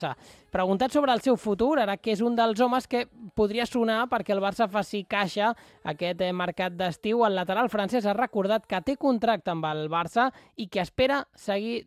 Preguntat sobre el seu futur, ara que és un dels homes que podria sonar perquè el Barça faci caixa aquest mercat d'estiu, el lateral francès ha recordat que té contracte amb el Barça i que espera seguir